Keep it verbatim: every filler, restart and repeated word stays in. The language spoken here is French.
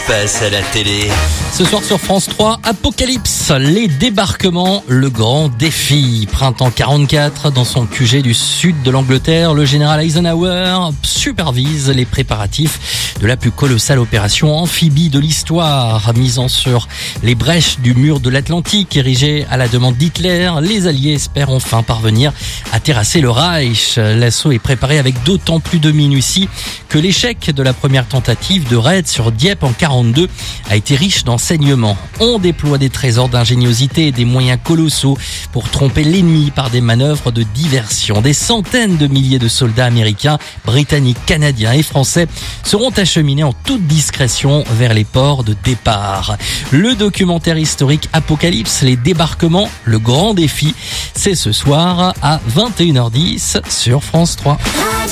passe à la télé? Ce soir sur France trois, Apocalypse, les débarquements, le grand défi. Printemps quarante-quatre, dans son Q G du sud de l'Angleterre, le général Eisenhower supervise les préparatifs de la plus colossale opération amphibie de l'histoire. Misant sur les brèches du mur de l'Atlantique, érigé à la demande d'Hitler, les Alliés espèrent enfin parvenir à terrasser le Reich. L'assaut est préparé avec d'autant plus de minutie que l'échec de la première tentative de raid sur Dieppe en quarante-deux a été riche d'enseignements. On déploie des trésors d'ingéniosité et des moyens colossaux pour tromper l'ennemi par des manœuvres de diversion. Des centaines de milliers de soldats américains, britanniques, canadiens et français seront acheminés en toute discrétion vers les ports de départ. Le documentaire historique Apocalypse, les débarquements, le grand défi, c'est ce soir à vingt et une heures dix sur France trois.